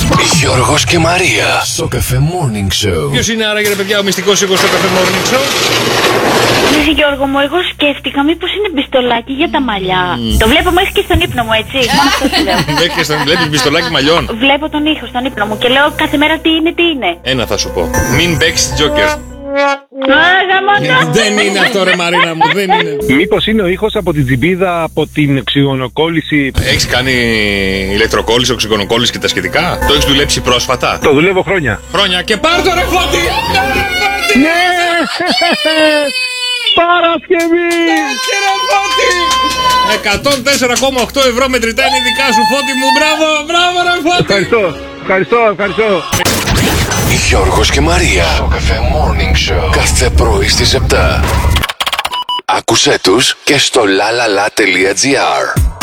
Γιώργος και Μαρία στο Cafe Morning Show. Ποιος είναι άραγε, ρε παιδιά, ο μυστικός ήχος στο Cafe Morning Show? Κύριε Γιώργο μου, εγώ σκέφτηκα μήπως είναι μπιστολάκι για τα μαλλιά. Το βλέπω μέχρι και στον ύπνο μου, έτσι. Μόνο αυτό σου λέω. Μέχρι και βλέπεις μπιστολάκι μαλλιών. Βλέπω τον ήχο στον ύπνο μου και λέω κάθε μέρα τι είναι, τι είναι. Ένα θα σου πω. Μην παίξεις Joker. Δεν είναι αυτό, ρε Μαρίνα μου, δεν είναι. Μήπως είναι ο ήχος από την τσιμπίδα, από την οξυγονοκόλληση? Έχεις κάνει ηλεκτροκόλληση, οξυγονοκόλληση και τα σχετικά? Το έχεις δουλέψει πρόσφατα? Το δουλεύω χρόνια. Χρόνια και πάρ' το ρε Φώτη! Ναι! Παρασκευή! 104,8 ευρώ μετρητά είναι δικά σου, Φώτη μου. Μπράβο, μπράβο ρε Φώτη! Ευχαριστώ. Γιώργος και Μαρία στο Cafe Morning Show. Κάθε πρωί στις 7. Άκουσέ τους και στο lalala.gr.